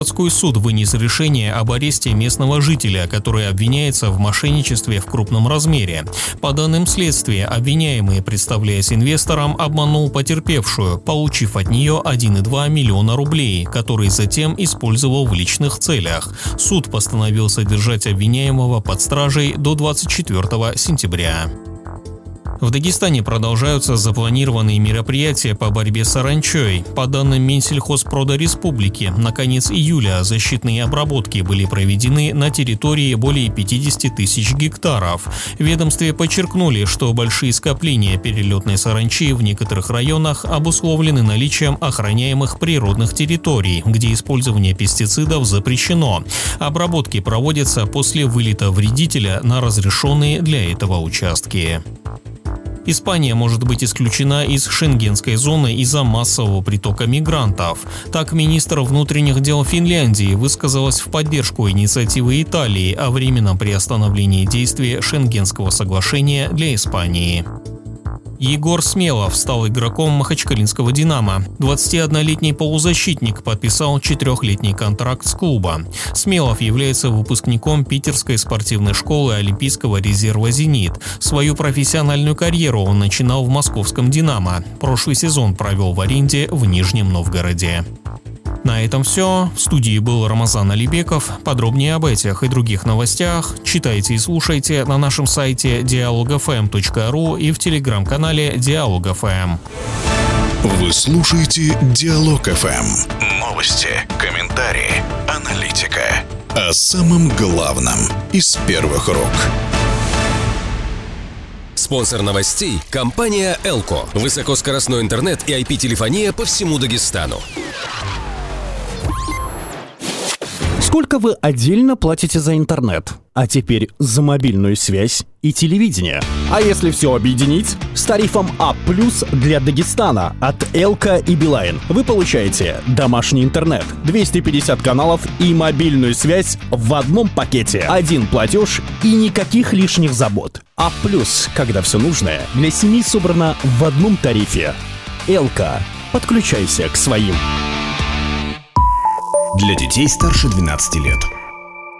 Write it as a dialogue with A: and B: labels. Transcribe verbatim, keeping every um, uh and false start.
A: Городской суд вынес решение об аресте местного жителя, который обвиняется в мошенничестве в крупном размере. По данным следствия, обвиняемый, представляясь инвестором, обманул потерпевшую, получив от нее один и два миллиона рублей, которые затем использовал в личных целях. Суд постановил содержать обвиняемого под стражей до двадцать четвёртого сентября. В Дагестане продолжаются запланированные мероприятия по борьбе с саранчой. По данным Минсельхозпрода Республики, на конец июля защитные обработки были проведены на территории более пятидесяти тысяч гектаров. В ведомстве подчеркнули, что большие скопления перелетной саранчи в некоторых районах обусловлены наличием охраняемых природных территорий, где использование пестицидов запрещено. Обработки проводятся после вылета вредителя на разрешенные для этого участки. Испания может быть исключена из шенгенской зоны из-за массового притока мигрантов. Так, министр внутренних дел Финляндии высказалась в поддержку инициативы Италии о временном приостановлении действия Шенгенского соглашения для Испании. Егор Смелов стал игроком махачкалинского «Динамо». двадцатиоднолетний полузащитник подписал четырехлетний контракт с клубом. Смелов является выпускником Питерской спортивной школы Олимпийского резерва «Зенит». Свою профессиональную карьеру он начинал в московском «Динамо». Прошлый сезон провел в аренде в Нижнем Новгороде. На этом все. В студии был Рамазан Алибеков. Подробнее об этих и других новостях читайте и слушайте на нашем сайте диалог эф эм точка ру и в телеграм-канале Диалог эф эм.
B: Вы слушаете Диалог эф эм. Новости, комментарии, аналитика. О самом главном из первых рук.
C: Спонсор новостей – компания «Элко». Высокоскоростной интернет и ай пи-телефония по всему Дагестану.
D: Сколько вы отдельно платите за интернет? А теперь за мобильную связь и телевидение. А если все объединить? С тарифом А плюс для Дагестана от Элка и Билайн вы получаете домашний интернет, двести пятьдесят каналов и мобильную связь в одном пакете. Один платеж и никаких лишних забот. А плюс, когда все нужное для семьи собрано в одном тарифе. Элка. Подключайся к своим.
B: Для детей старше двенадцати лет.